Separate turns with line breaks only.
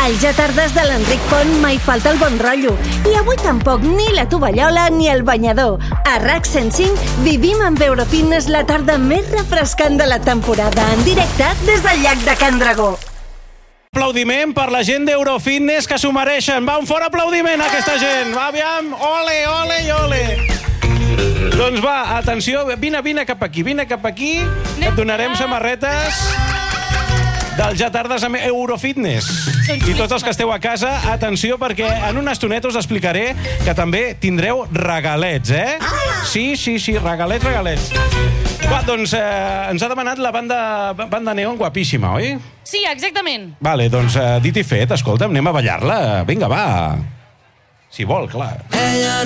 Al Ja Tardes de l'Enric Pont mai falta el bon rotllo. I avui tampoc ni la tovallola ni el banyador. A RAC 105 vivim amb Eurofitness la tarda més refrescant de la temporada, en directe des del llac de Can Dragó.
Aplaudiment per la gent d'Eurofitness que s'ho mereixen. Va, un fort aplaudiment a aquesta gent. Va, aviam, ole, ole i ole. Doncs va, atenció, vine cap aquí, que et donarem samarretes del Ja Tardes amb Eurofitness. I tots els que esteu a casa, atenció, perquè en una estoneta us explicaré que també tindreu regalets, eh? Sí, regalets. Va, doncs ens ha demanat la banda Neon guapíssima, oi?
Sí, exactament.
Vale, doncs dit i fet, escolta, anem a ballar-la. Vinga, va. Si vol, clar.